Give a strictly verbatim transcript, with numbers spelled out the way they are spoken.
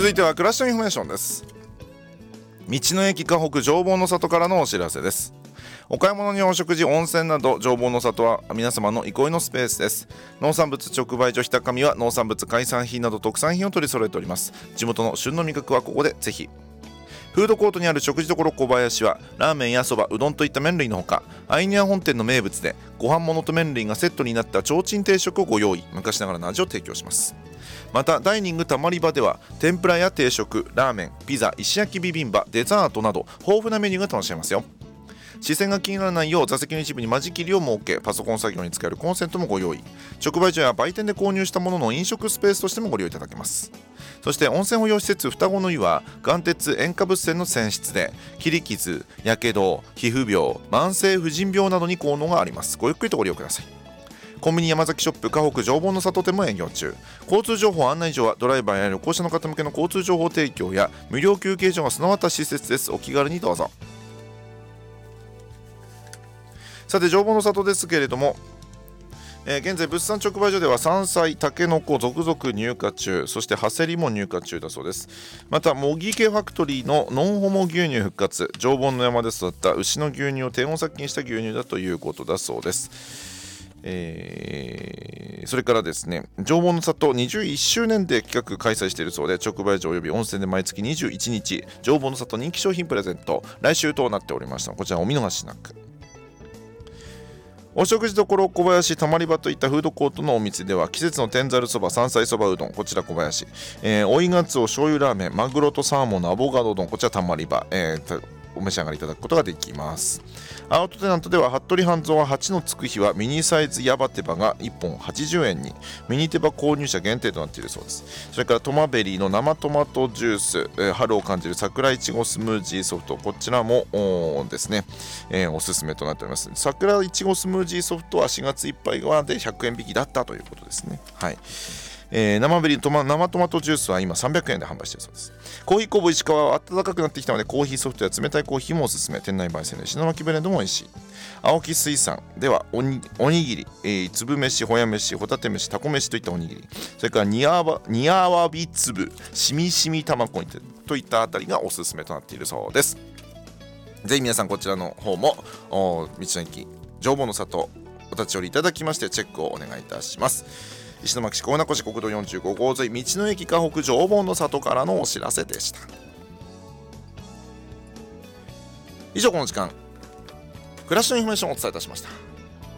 続いては暮らしのインフォメーションです。道の駅河北常盆の里からのお知らせです。お買い物にお食事、温泉など常盆の里は皆様の憩いのスペースです。農産物直売所ひたかみは農産物、海産品など特産品を取り揃えております。地元の旬の味覚はここでぜひ。フードコートにある食事処小林はラーメンやそば、うどんといった麺類のほか、アイニャ本店の名物でご飯物と麺類がセットになった提灯定食をご用意。昔ながらの味を提供します。またダイニングたまり場では天ぷらや定食、ラーメン、ピザ、石焼きビビンバ、デザートなど豊富なメニューが楽しめますよ。視線が気にならないよう座席の一部に間仕切りを設け、パソコン作業に使えるコンセントもご用意。直売所や売店で購入したものの飲食スペースとしてもご利用いただけます。そして温泉保養施設双子の湯は眼鉄塩化物泉の泉質で切り傷、やけど、皮膚病、慢性婦人病などに効能があります。ごゆっくりとご利用ください。コンビニ山崎ショップ河北常盆の里店も営業中。交通情報案内所はドライバーや旅行者の方向けの交通情報提供や無料休憩所が備わった施設です。お気軽にどうぞ。さて常盆の里ですけれども、えー、現在物産直売所では山菜、たけのこ続々入荷中、そしてハセリも入荷中だそうです。また茂木家ファクトリーのノンホモ牛乳復活、常盆の山で育った牛の牛乳を低温殺菌した牛乳だということだそうです。えー、それからですね、常盆の里にじゅういっしゅうねんで企画開催しているそうで、直売所および温泉で毎月にじゅういちにち常盆の里人気商品プレゼント、来週となっておりました。こちらお見逃しなく。お食事処小林、たまり場といったフードコートのお店では季節の天ざるそば、山菜そばうどん、こちら小林、えー、追いがつお醤油ラーメン、マグロとサーモンのアボカド丼、こちらたまり場、えー、お召し上がりいただくことができます。アウトテナントでは服部半蔵ははちのつく日はミニサイズヤバテバがいっぽんはちじゅうえんに、ミニテバ購入者限定となっているそうです。それからトマベリーの生トマトジュース、えー、春を感じる桜いちごスムージーソフト、こちらもですね、えー、おすすめとなっております。桜いちごスムージーソフトはしがついっぱいまでひゃくえん引きだったということですね。はい。えー、生ベリートマ生トマトジュースは今さんびゃくえんで販売しているそうです。コーヒー工房石川は暖かくなってきたのでコーヒーソフトや冷たいコーヒーもおすすめ。店内焙煎で石巻ブレンドも美味しい。青木水産ではおに、おにぎり、えー、粒飯、ほや飯、ホタテ飯、タコ飯といったおにぎり、それから煮あわ煮あわび粒、しみしみ卵にといったあたりがおすすめとなっているそうです。ぜひ皆さんこちらの方も道の駅常盆の里お立ち寄りいただきましてチェックをお願いいたします。石巻市河名湖市国道よんじゅうご号沿い道の駅河北常盆の里からのお知らせでした。以上この時間暮らしのインフォメーションをお伝えいたしました。